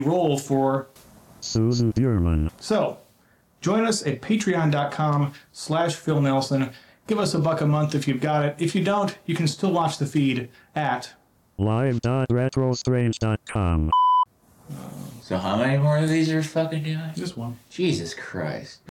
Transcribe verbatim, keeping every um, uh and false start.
roll for Susan Bierman. So, join us at patreon.com slash Phil Nelson. Give us a buck a month if you've got it. If you don't, you can still watch the feed at live dot retrostrange dot com. So how many more of these are fucking doing? Just one. Jesus Christ.